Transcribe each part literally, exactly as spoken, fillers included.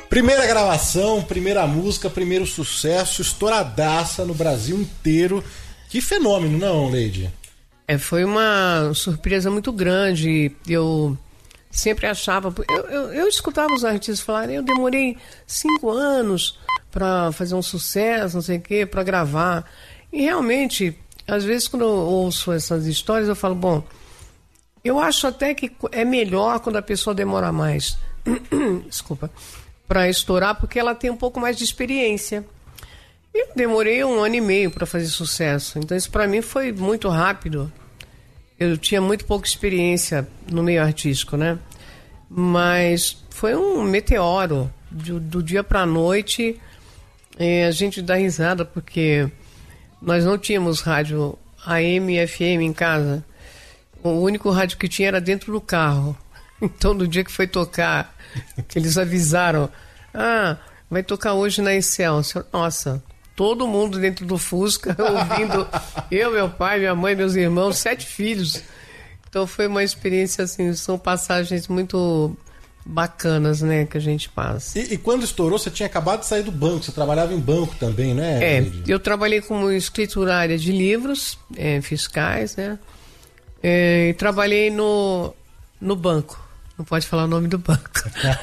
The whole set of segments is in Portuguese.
Primeira gravação, primeira música, primeiro sucesso, estouradaça no Brasil inteiro. Que fenômeno, não, Leide? É, foi uma surpresa muito grande. Eu sempre achava... Eu, eu, eu escutava os artistas falarem, eu demorei cinco anos para fazer um sucesso, não sei o quê, para gravar. E realmente, às vezes quando eu ouço essas histórias, eu falo, bom, eu acho até que é melhor quando a pessoa demora mais. Desculpa. Para estourar, porque ela tem um pouco mais de experiência. Eu demorei um ano e meio para fazer sucesso. Então isso para mim foi muito rápido. Eu tinha muito pouca experiência no meio artístico, né? Mas foi um meteoro. Do, do dia para a noite, é, a gente dá risada, porque nós não tínhamos rádio A M e F M em casa. O único rádio que tinha era dentro do carro. Então, no dia que foi tocar, que eles avisaram, ah, vai tocar hoje na Excelsior. Nossa, todo mundo dentro do Fusca, ouvindo, eu, meu pai, minha mãe, meus irmãos, sete filhos. Então foi uma experiência, assim, são passagens muito bacanas, né, que a gente passa. E, e quando estourou, você tinha acabado de sair do banco, você trabalhava em banco também, né? É, Leide? eu trabalhei como escriturária de livros é, fiscais, né, é, e trabalhei no, no banco. Não pode falar o nome do banco.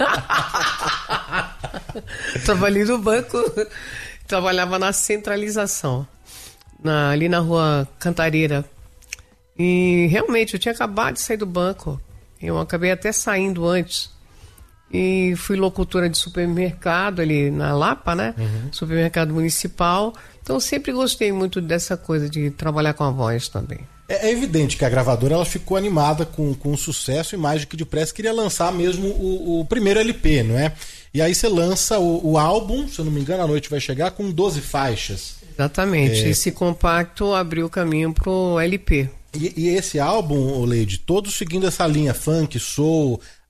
Trabalhei no banco, trabalhava na centralização, na, ali na rua Cantareira. E realmente eu tinha acabado de sair do banco. Eu acabei até saindo antes. E fui locutora de supermercado ali na Lapa, né? Uhum. Supermercado municipal. Então sempre gostei muito dessa coisa de trabalhar com a voz também. É evidente que a gravadora ela ficou animada com, com o sucesso e mais do que depressa queria lançar mesmo o, o primeiro L P, não é? E aí você lança o, o álbum, se eu não me engano, A Noite Vai Chegar, com doze faixas. Exatamente. É... Esse compacto abriu o caminho pro L P. E, e esse álbum, Leide, todo seguindo essa linha funk, soul,